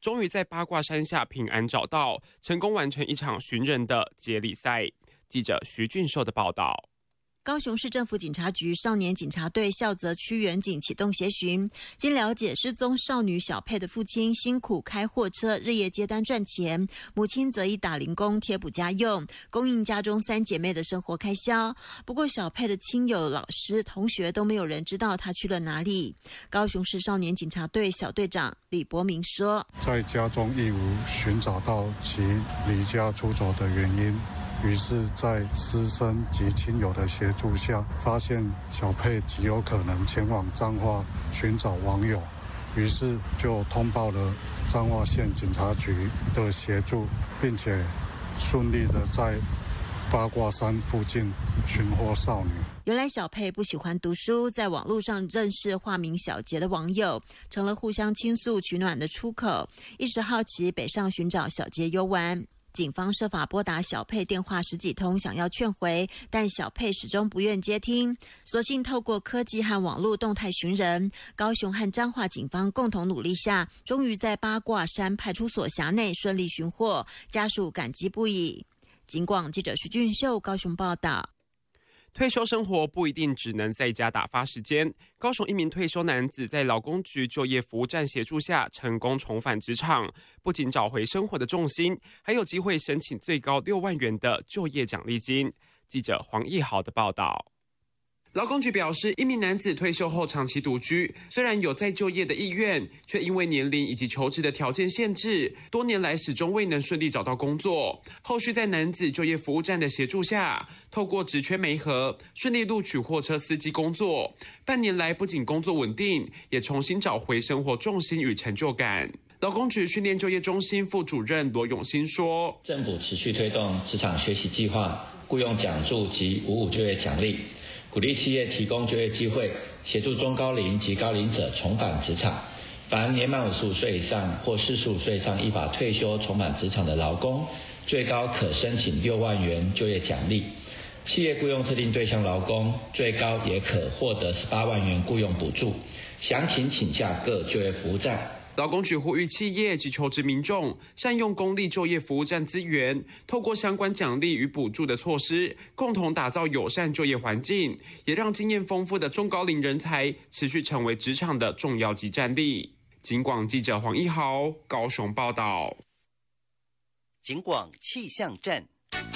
终于在八卦山下平安找到，成功完成一场寻人的接力赛。记者徐俊寿的报道。 高雄市政府警察局少年警察队孝泽区员警启动协寻，经了解，失踪少女小佩的父亲辛苦开货车，日夜接单赚钱，母亲则以打零工贴补家用，供应家中3姐妹的生活开销。不过，小佩的亲友、老师、同学都没有人知道她去了哪里。高雄市少年警察队小队长李伯明说：“ 在家中亦无寻找到其离家出走的原因。”于是，在师生及亲友的协助下，发现小佩极有可能前往彰化寻找网友，于是就通报了彰化县警察局的协助，并且顺利的在八卦山附近寻获少女。 原来小佩不喜欢读书，在网络上认识化名小杰的网友，成了互相倾诉取暖的出口。一时好奇，北上寻找小杰游玩。警方设法拨打小佩电话10几通，想要劝回，但小佩始终不愿接听，索性透过科技和网络动态寻人。高雄和彰化警方共同努力下，终于在八卦山派出所辖内顺利寻获，家属感激不已。警广记者徐俊秀高雄报道。 退休生活不一定只能在家打发时间。高雄一名退休男子在劳工局就业服务站协助下，成功重返职场，不仅找回生活的重心，还有机会申请最高6万元的就业奖励金。记者黄义豪的报道。劳工局表示，一名男子退休后长期独居，虽然有再就业的意愿，却因为年龄以及求职的条件限制，多年来始终未能顺利找到工作。后续在男子就业服务站的协助下，透过职缺媒合，顺利录取货车司机工作。半年来，不仅工作稳定，也重新找回生活重心与成就感。劳工局训练就业中心副主任罗永新说：“ 政府持续推动职场学习计划、雇用奖助及55就业奖励。”鼓励企业提供就业机会，协助中高龄及高龄者重返职场。凡年满55岁以上或45岁以上依法退休重返职场的劳工，最高可申请6万元就业奖励。企业雇用特定对象劳工，最高也可获得18万元雇用补助。详情请下各就业服务站。 劳工局呼吁企业及求职民众善用公立就业服务站资源，透过相关奖励与补助的措施，共同打造友善就业环境，也让经验丰富的中高龄人才持续成为职场的重要级战力。警广记者黄一豪高雄报道。 警广气象站。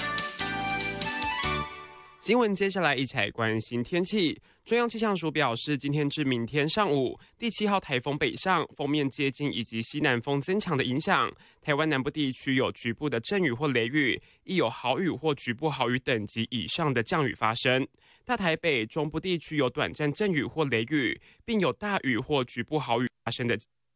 新闻接下来一起来关心天气。中央气象署表示，今天至明天上午，第7号台风北上，锋面接近以及西南风增强的影响，台湾南部地区有局部的阵雨或雷雨，亦有豪雨或局部豪雨等级以上的降雨发生。大台北、中部地区有短暂阵雨或雷雨，并有大雨或局部豪雨发生的。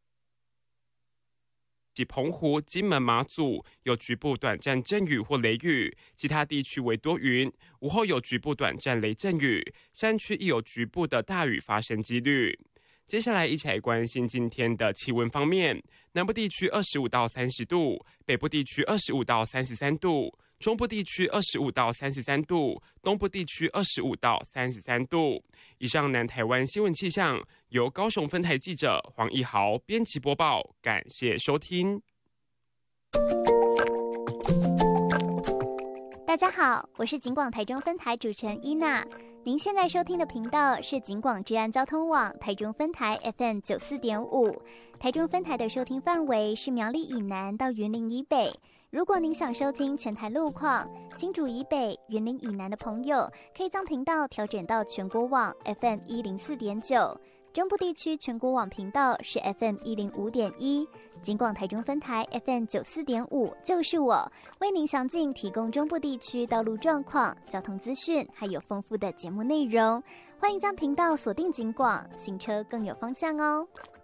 及澎湖、金门、马祖有局部短暂阵雨或雷雨，其他地区为多云，午后有局部短暂雷阵雨，山区亦有局部的大雨发生几率。接下来一起来关心今天的气温方面，南部地区25到30度，北部地区25到33度，中部地区25到33度，东部地区25到33度。以上南台湾新闻气象由高雄分台记者黄一豪编辑播报，感谢收听。 大家好，我是警广台中分台主持人伊娜。您现在收听的频道是警广治安交通网台中分台 FM 94.5，台中分台的收听范围是苗栗以南到云林以北。如果您想收听全台路况，新竹以北、云林以南的朋友，可以将频道调整到全国网 FM 104.9，中部地区全国网频道是 FM 105.1，警广台中分台 FM 94.5，就是我为您详尽提供中部地区道路状况、交通资讯，还有丰富的节目内容。欢迎将频道锁定警广，行车更有方向哦。